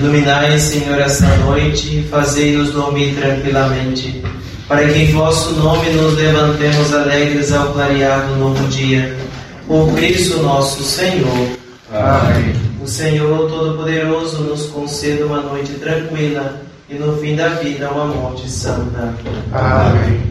Iluminai, Senhor, esta noite e fazei-nos dormir tranquilamente, para que em vosso nome nos levantemos alegres ao clarear do novo dia. Por Cristo nosso Senhor. Amém. O Senhor Todo-Poderoso nos conceda uma noite tranquila e no fim da vida uma morte santa. Amém.